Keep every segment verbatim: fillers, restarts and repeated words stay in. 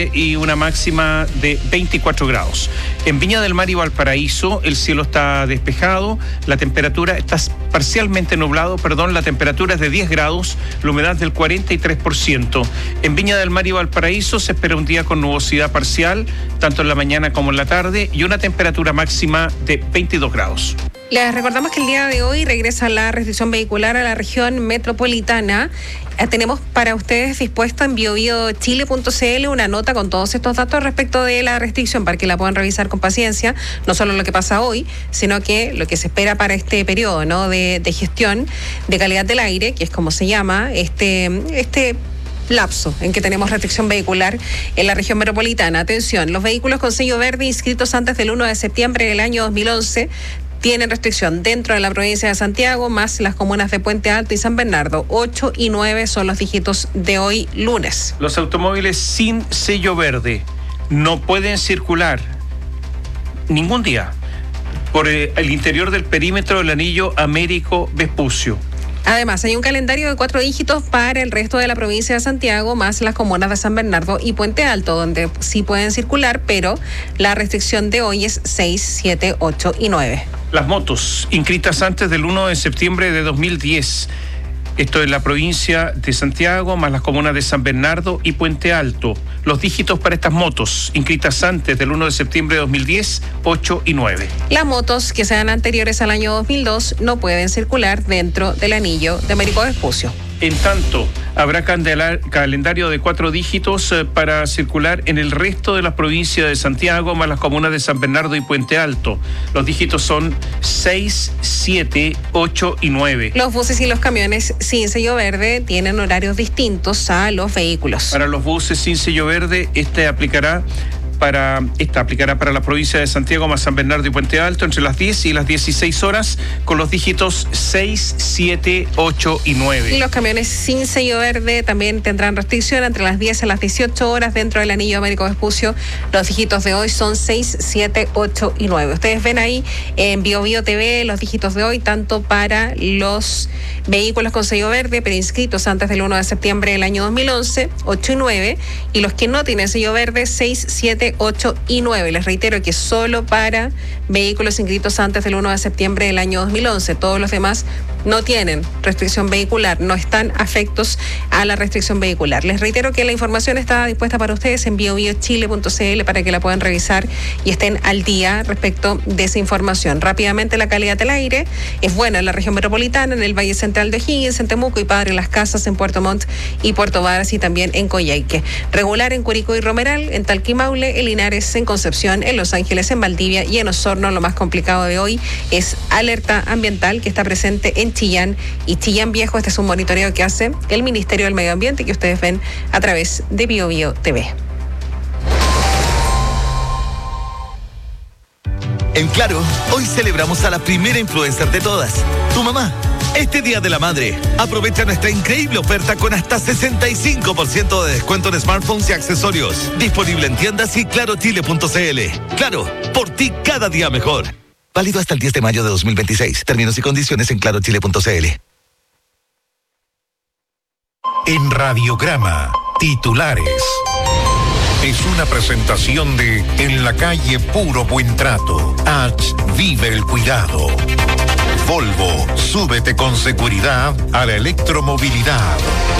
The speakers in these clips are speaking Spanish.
y una máxima de veinticuatro grados. En Viña del Mar y Valparaíso el cielo está despejado, la temperatura está parcialmente nublado, perdón, la temperatura es de diez grados, la humedad del cuarenta y tres por ciento. En Viña del Mar y Valparaíso se espera un día con nubosidad parcial, tanto en la mañana como en la tarde, y una temperatura máxima de veintidós grados. Les recordamos que el día de hoy regresa la restricción vehicular a la región metropolitana. Eh, tenemos para ustedes dispuesta en bio bio chile punto c l una nota con todos estos datos respecto de la restricción para que la puedan revisar con paciencia, no solo lo que pasa hoy, sino que lo que se espera para este periodo, ¿no? de, de gestión de calidad del aire, que es como se llama este este lapso en que tenemos restricción vehicular en la región metropolitana. Atención, los vehículos con sello verde inscritos antes del uno de septiembre del año dos mil once tienen restricción dentro de la provincia de Santiago, más las comunas de Puente Alto y San Bernardo. ocho y nueve son los dígitos de hoy lunes. Los automóviles sin sello verde no pueden circular ningún día por el interior del perímetro del anillo Américo Vespucio. Además, hay un calendario de cuatro dígitos para el resto de la provincia de Santiago, más las comunas de San Bernardo y Puente Alto, donde sí pueden circular, pero la restricción de hoy es seis, siete, ocho y nueve. Las motos inscritas antes del uno de septiembre de dos mil diez. Esto en la provincia de Santiago, más las comunas de San Bernardo y Puente Alto. Los dígitos para estas motos inscritas antes del uno de septiembre de dos mil diez, ocho y nueve. Las motos que sean anteriores al año dos mil dos no pueden circular dentro del anillo de Américo Vespucio. En tanto, habrá candelar, calendario de cuatro dígitos eh, para circular en el resto de la provincia de Santiago, más las comunas de San Bernardo y Puente Alto. Los dígitos son seis, siete, ocho y nueve. Los buses y los camiones sin sello verde tienen horarios distintos a los vehículos. Para los buses sin sello verde, este aplicará para esta aplicará para la provincia de Santiago más San Bernardo y Puente Alto entre las diez y las dieciséis horas con los dígitos seis, siete, ocho y nueve. Y los camiones sin sello verde también tendrán restricción entre las diez y las dieciocho horas dentro del anillo Américo Vespucio. Los dígitos de hoy son seis, siete, ocho y nueve. Ustedes ven ahí en Bio Bio T V los dígitos de hoy, tanto para los vehículos con sello verde pero inscritos antes del uno de septiembre del año dos mil once, ocho y nueve, y los que no tienen sello verde, seis, siete, ocho y nueve. Les reitero que solo para vehículos inscritos antes del uno de septiembre del año dos mil once. Todos los demás no tienen restricción vehicular, no están afectos a la restricción vehicular. Les reitero que la información está dispuesta para ustedes en bio bio chile punto c l para que la puedan revisar y estén al día respecto de esa información. Rápidamente, la calidad del aire es buena en la región metropolitana, en el Valle Central de O'Higgins, en Temuco y Padre Las Casas, en Puerto Montt y Puerto Varas y también en Coyhaique. Regular en Curicó y Romeral, en Talquimaule, en Linares, en Concepción, en Los Ángeles, en Valdivia y en Osorno. Lo más complicado de hoy es alerta ambiental que está presente en Chillán y Chillán Viejo. Este es un monitoreo que hace el Ministerio del Medio Ambiente que ustedes ven a través de Bio Bio T V. En Claro, hoy celebramos a la primera influencer de todas, tu mamá. Este Día de la Madre, aprovecha nuestra increíble oferta con hasta sesenta y cinco por ciento de descuento en smartphones y accesorios. Disponible en tiendas y claro chile punto c l. Claro, por ti cada día mejor. Válido hasta el diez de mayo de dos mil veintiséis. Términos y condiciones en claro chile punto c l. En Radiograma, titulares. Es una presentación de En la calle Puro Buen Trato. H. Vive el cuidado. Volvo, súbete con seguridad a la electromovilidad.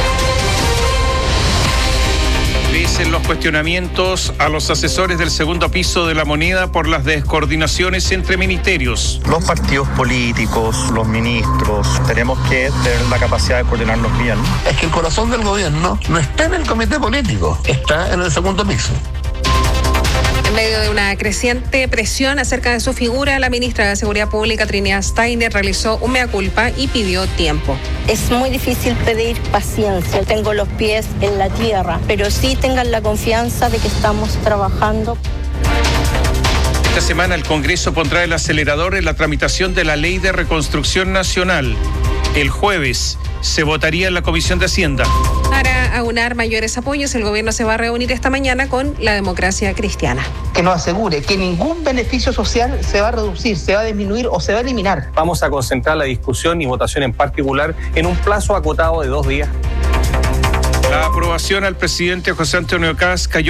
Crecen los cuestionamientos a los asesores del segundo piso de la Moneda por las descoordinaciones entre ministerios. Los partidos políticos, los ministros, tenemos que tener la capacidad de coordinarnos bien. Es que el corazón del gobierno no está en el comité político, está en el segundo piso. En medio de una creciente presión acerca de su figura, la ministra de Seguridad Pública, Trinidad Steiner, realizó un mea culpa y pidió tiempo. Es muy difícil pedir paciencia, tengo los pies en la tierra, pero sí tengan la confianza de que estamos trabajando. Esta semana el Congreso pondrá el acelerador en la tramitación de la Ley de Reconstrucción Nacional. El jueves se votaría en la Comisión de Hacienda. Para aunar mayores apoyos, el gobierno se va a reunir esta mañana con la Democracia Cristiana. Que nos asegure que ningún beneficio social se va a reducir, se va a disminuir o se va a eliminar. Vamos a concentrar la discusión y votación en particular en un plazo acotado de dos días. La aprobación al presidente José Antonio Kast cayó